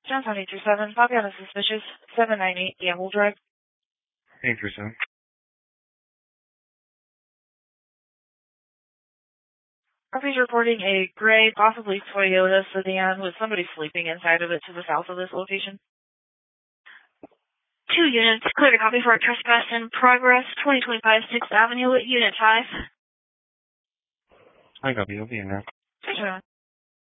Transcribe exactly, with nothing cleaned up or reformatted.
Johnson eight three seven, copy on a suspicious seven nine eight Gamble Drive. eight three seven. Copy's reporting a gray, possibly Toyota sedan with somebody sleeping inside of it to the south of this location. Two units, clear to copy for a trespass in progress, twenty twenty-five sixth Avenue, Unit five. I copy, I'll be in there. Sure.